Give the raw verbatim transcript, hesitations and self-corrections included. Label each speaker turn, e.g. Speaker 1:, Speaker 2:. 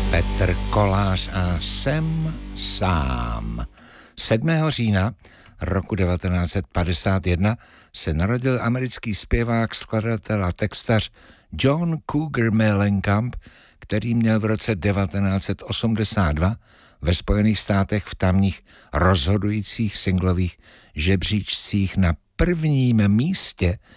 Speaker 1: Petr Kolář a Jsem sám. sedmého října roku devatenáct set padesát jedna se narodil americký zpěvák, skladatel a textař John Cougar Mellencamp, který měl v roce devatenáct set osmdesát dva ve Spojených státech v tamních rozhodujících singlových žebříčcích na prvním místě